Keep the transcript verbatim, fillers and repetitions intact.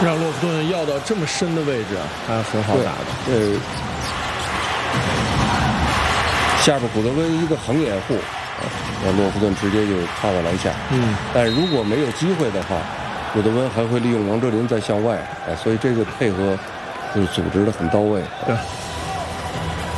让洛夫顿要到这么深的位置，还很好打的。 对，下边古德温一个横掩护，让洛夫顿直接就踏到篮下。 嗯， 但如果没有机会的话，古德温还会利用王哲林再向外，哎，所以这个配合就是组织的很到位。 对。